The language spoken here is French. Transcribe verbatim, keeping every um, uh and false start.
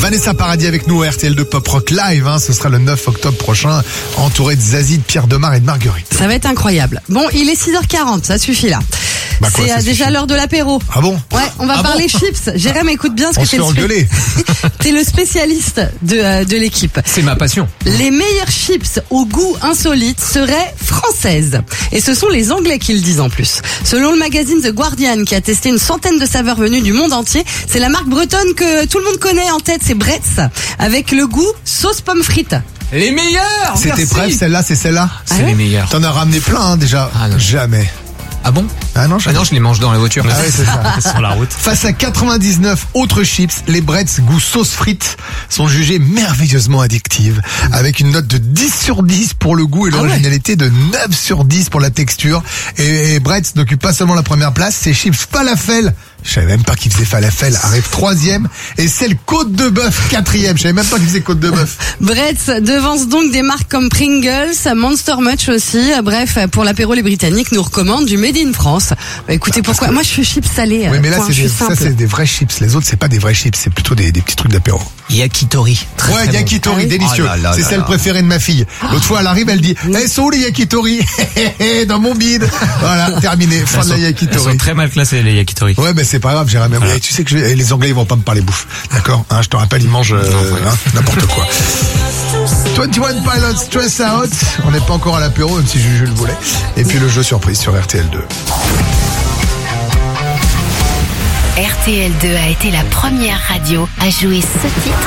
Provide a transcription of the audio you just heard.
Vanessa Paradis avec nous, R T L deux Pop Rock Live, hein, ce sera le neuf octobre prochain, entouré de Zazie, de Pierre Demar et de Marguerite. Ça va être incroyable. Bon, il est six heures quarante, ça suffit là. Bah quoi, c'est ça euh, déjà suffit l'heure de l'apéro. Ah bon? Ouais, on va Ah parler bon chips. Jérém, écoute bien ce On que se t'es fait le, spé- engueuler. t'es le spécialiste de, euh, de l'équipe. C'est ma passion. Les meilleures chips au goût insolite seraient françaises. Et ce sont les Anglais qui le disent en plus. Selon le magazine The Guardian, qui a testé une centaine de saveurs venues du monde entier, c'est la marque bretonne que tout le monde connaît en tête, c'est Bretz, avec le goût sauce pomme frite. Les meilleurs. C'était merci. prêt, celle-là, c'est celle-là? C'est Ah ouais les meilleurs. T'en as ramené plein, hein, déjà? Ah non. Jamais. Ah bon? Ah non, Ah jamais. non, je les mange dans la voiture. Ah oui, c'est ça. Sur la route. Face à quatre-vingt-dix-neuf autres chips, les Bretz goût sauce frite sont jugées merveilleusement addictives, avec une note de dix sur dix pour le goût et Ah l'originalité de neuf sur dix pour la texture. Et, et Bretz n'occupe pas seulement la première place, ces chips falafel, je savais même pas qu'ils faisaient falafel, arrive troisième, et celle côte de bœuf quatrième, je savais même pas qu'ils faisaient côte de bœuf. Bretz devance donc des marques comme Pringles, Monster Munch aussi. Bref, pour l'apéro, les Britanniques nous recommandent du Made in France. Bah, écoutez, Bah, parce pourquoi? que- Moi, je fais chips salés. Oui, mais là, point, c'est je des, suis ça, simple. c'est des vrais chips. Les autres, c'est pas des vrais chips, c'est plutôt des, des petits trucs d'apéro. Yakitori. Très, Ouais, très bon. yakitori, Ah oui. délicieux. Oh là là c'est là celle là. préférée de ma fille. L'autre fois, elle arrive, elle dit, eh, sont où les yakitori? Dans mon bide. Voilà, terminé. Fin Elles de la sont, elles yakitori. sont très mal classées, les yakitori. Ouais, ben c'est pas grave, Jérôme. Voilà. Eh, tu sais que je- eh, les Anglais, ils vont pas me parler bouffe. D'accord? Hein, je te rappelle, ils mangent euh, hein, n'importe quoi. vingt et un Pilots, Stress Out. On n'est pas encore à l'apéro, même si Juju le voulait. Et puis le jeu surprise sur R T L deux. R T L deux a été la première radio à jouer ce titre